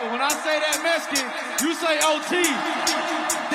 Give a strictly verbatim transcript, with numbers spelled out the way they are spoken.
But when I say that Mexican, you say O T.